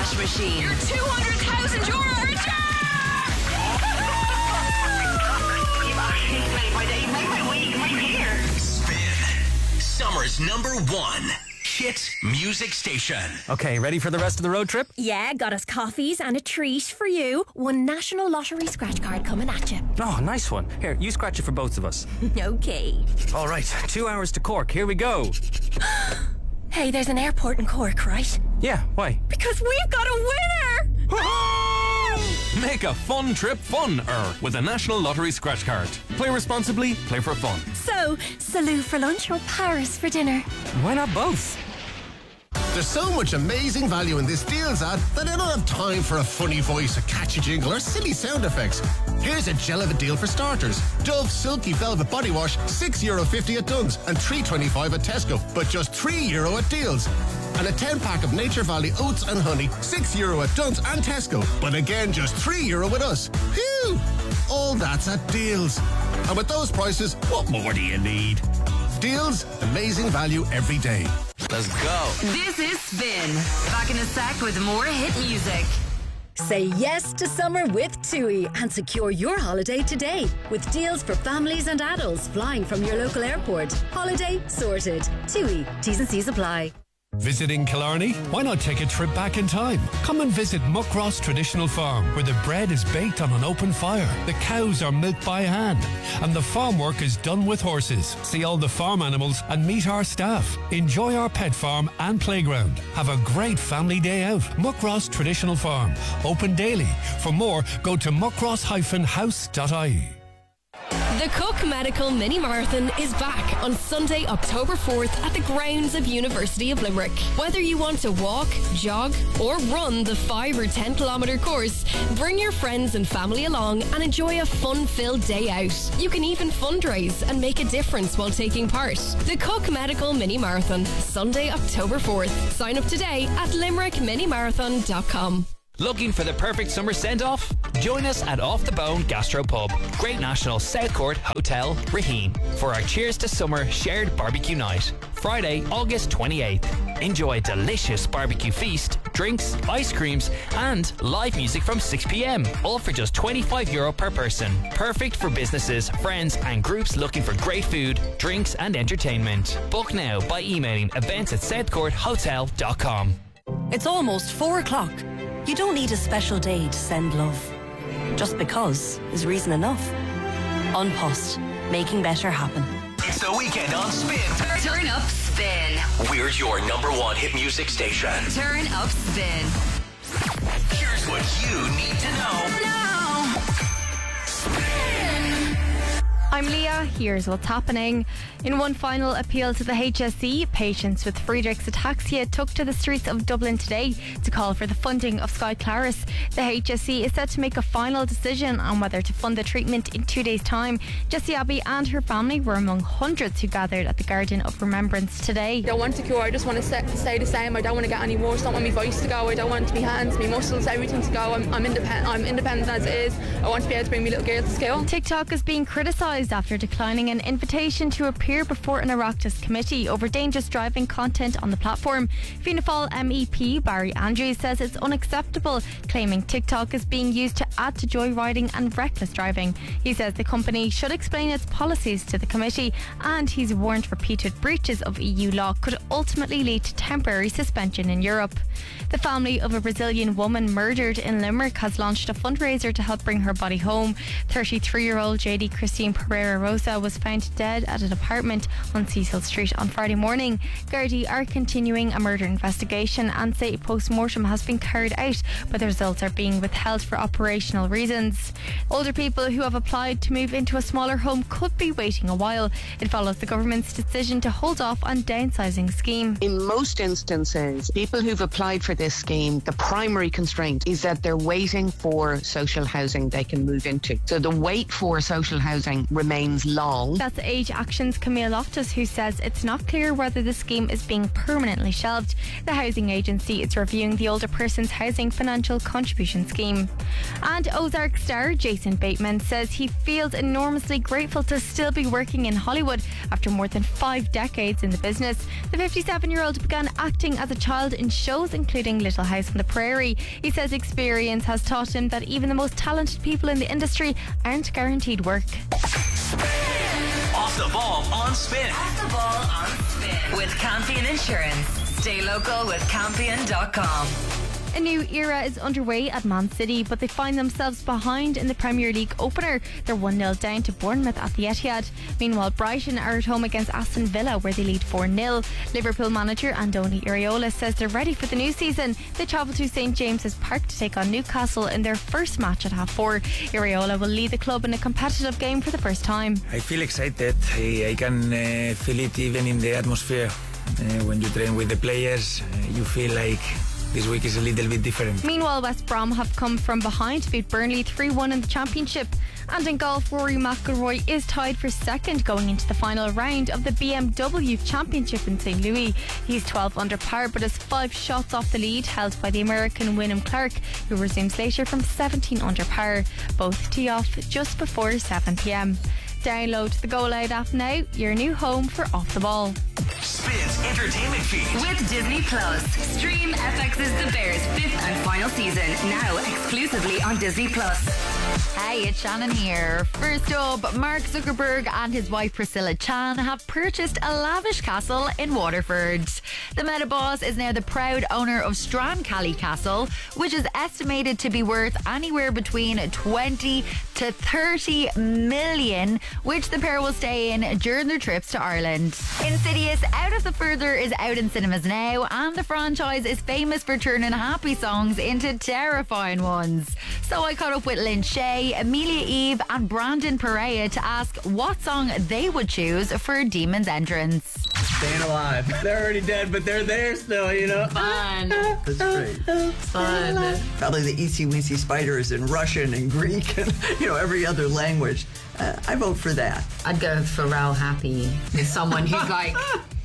cash machine. Your €200,000 return! Spin. Summer's #1 hit music station. Okay, ready for the rest of the road trip? Yeah, got us coffees and a treat for you. One National Lottery scratch card coming at you. Oh, nice one. Here, you scratch it for both of us. Okay. All right, 2 hours to Cork. Here we go. Hey, there's an airport in Cork, right? Yeah, why? Because we've got a winner! Make a fun trip fun-er with a National Lottery scratch card. Play responsibly, play for fun. So, Salou for lunch or Paris for dinner? Why not both? There's so much amazing value in this deals ad that I don't have time for a funny voice, a catchy jingle, or silly sound effects. Here's a gel of a deal for starters. Dove Silky Velvet Body Wash, €6.50 at Dunnes and $3.25 at Tesco, but just €3 at Deals. And a 10-pack of Nature Valley Oats and Honey, €6 at Dunnes and Tesco, but again just €3 with us. Phew! All that's at Deals. And with those prices, what more do you need? Deals, amazing value every day. Let's go. This is Spin. Back in a sec with more hit music. Say yes to summer with TUI and secure your holiday today with deals for families and adults flying from your local airport. Holiday sorted. TUI. T's and C's apply. Visiting Killarney? Why not take a trip back in time? Come and visit Muckross Traditional Farm, where the bread is baked on an open fire, the cows are milked by hand, and the farm work is done with horses. See all the farm animals and meet our staff. Enjoy our pet farm and playground. Have a great family day out. Muckross Traditional Farm, open daily. For more, go to muckross-house.ie. The Cook Medical Mini Marathon is back on Sunday, October 4th at the grounds of University of Limerick. Whether you want to walk, jog or run the 5 or 10 kilometre course, bring your friends and family along and enjoy a fun-filled day out. You can even fundraise and make a difference while taking part. The Cook Medical Mini Marathon, Sunday, October 4th. Sign up today at limerickminimarathon.com. Looking for the perfect summer send-off? Join us at Off the Bone Gastro Pub, Great National South Court Hotel, Raheen, for our Cheers to Summer shared barbecue night. Friday, August 28th. Enjoy a delicious barbecue feast, drinks, ice creams, and live music from 6 p.m. All for just €25 per person. Perfect for businesses, friends, and groups looking for great food, drinks, and entertainment. Book now by emailing events@southcourthotel.com. It's almost 4 o'clock. You don't need a special day to send love. Just because is reason enough. An Post, making better happen. It's the weekend on Spin. Turn up Spin. We're your #1 hit music station. Turn up Spin. Here's what you need to know. Now. Spin. I'm Leah. Here's what's happening. In one final appeal to the HSE, patients with Friedreich's ataxia took to the streets of Dublin today to call for the funding of Sky Claris. The HSE is set to make a final decision on whether to fund the treatment in 2 days' time. Jessie Abbey and her family were among hundreds who gathered at the Garden of Remembrance today. I don't want to cure, I just want to stay the same. I don't want to get any worse. I don't want my voice to go. I don't want my hands, my muscles, everything to go. I'm independent as it is. I want to be able to bring my little girl to school. TikTok is being criticised after declining an invitation to appear before an Oireachtas committee over dangerous driving content on the platform. Fianna Fáil MEP Barry Andrews says it's unacceptable, claiming TikTok is being used to add to joyriding and reckless driving. He says the company should explain its policies to the committee, and he's warned repeated breaches of EU law could ultimately lead to temporary suspension in Europe. The family of a Brazilian woman murdered in Limerick has launched a fundraiser to help bring her body home. 33-year-old JD Christine Pereira Rosa was found dead at an apartment on Cecil Street on Friday morning. Gardaí are continuing a murder investigation and say a post-mortem has been carried out, but the results are being withheld for operational reasons. Older people who have applied to move into a smaller home could be waiting a while. It follows the government's decision to hold off on downsizing scheme. In most instances, people who've applied for this scheme, the primary constraint is that they're waiting for social housing they can move into. So the wait for social housing remains remains long. That's Age Action's Camille Loftus, who says it's not clear whether the scheme is being permanently shelved. The housing agency is reviewing the Older Persons Housing Financial Contribution Scheme. And Ozark star Jason Bateman says he feels enormously grateful to still be working in Hollywood after more than 5 decades in the business. The 57-year-old began acting as a child in shows including Little House on the Prairie. He says experience has taught him that even the most talented people in the industry aren't guaranteed work. Off the ball on Spin. Off the ball on Spin with Campion Insurance. Stay local with Campion.com. A new era is underway at Man City, but they find themselves behind in the Premier League opener. They're 1-0 down to Bournemouth at the Etihad. Meanwhile, Brighton are at home against Aston Villa, where they lead 4-0. Liverpool manager Andoni Iraola says they're ready for the new season. They travel to St James's Park to take on Newcastle in their first match at 4:30. Iraola will lead the club in a competitive game for the first time. I feel excited. I can feel it even in the atmosphere. When you train with the players, you feel like this week is a little bit different. Meanwhile, West Brom have come from behind to beat Burnley 3-1 in the Championship. And in golf, Rory McIlroy is tied for second going into the final round of the BMW Championship in St. Louis. He's 12 under par, but is 5 shots off the lead held by the American Wyndham Clark, who resumes later from 17 under par. Both tee off just before 7 p.m. Download the Go Loud app now, your new home for Off the Ball. Spins entertainment feed. With Disney Plus. Stream FX's The Bears 5th and final season, now exclusively on Disney Plus. Hey, it's Shannon here. First up, Mark Zuckerberg and his wife Priscilla Chan have purchased a lavish castle in Waterford. The Meta boss is now the proud owner of Strancally Castle, which is estimated to be worth anywhere between 20 to 30 million, which the pair will stay in during their trips to Ireland. Insidious Out of the Further is out in cinemas now, and the franchise is famous for turning happy songs into terrifying ones. So I caught up with Lynn Shay, Amelia Eve and Brandon Perea to ask what song they would choose for Demon's entrance. Staying alive. They're already dead, but they're there still, you know? Fun. That's great. Fun. Probably the Itsy Weensy Spiders in Russian and Greek and, every other language. I vote for that. I'd go for Raoul Happy with someone who's like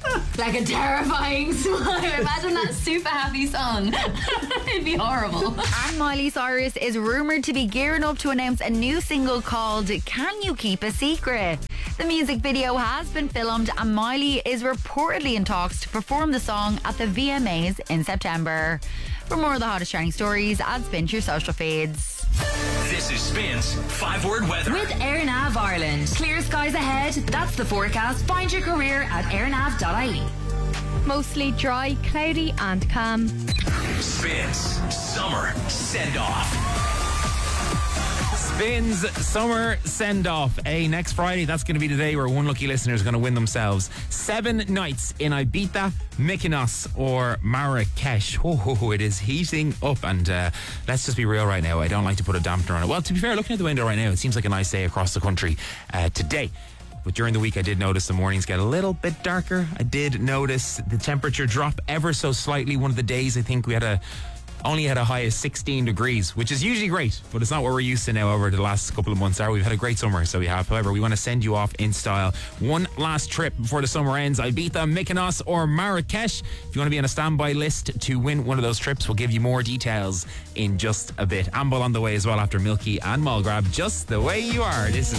a terrifying smile. Imagine that super happy song. It'd be horrible. And Miley Cyrus is rumoured to be gearing up to announce a new single called Can You Keep a Secret? The music video has been filmed and Miley is reportedly in talks to perform the song at the VMAs in September. For more of the hottest trending stories, add Spin to your social feeds. This is Spin's 5-word weather. With AirNav Ireland. Clear skies ahead. That's the forecast. Find your career at airnav.ie. Mostly dry, cloudy and calm. Spin's summer send-off. Spins Summer Send-Off. Next Friday, that's going to be the day where one lucky listener is going to win themselves 7 nights in Ibiza, Mykonos or Marrakesh. Oh, it is heating up, and let's just be real right now. I don't like to put a dampener on it. Well, to be fair, looking at the window right now, it seems like a nice day across the country today. But during the week, I did notice the mornings get a little bit darker. I did notice the temperature drop ever so slightly. One of the days, I think we only had a high of 16 degrees, which is usually great, but it's not what we're used to now over the last couple of months. We've had a great summer, so we have. However, we want to send you off in style. One last trip before the summer ends. Ibiza, Mykonos or Marrakesh. If you want to be on a standby list to win one of those trips, we'll give you more details in just a bit. Amble on the way as well after Milky and Mulgrab, Just the Way You Are. This is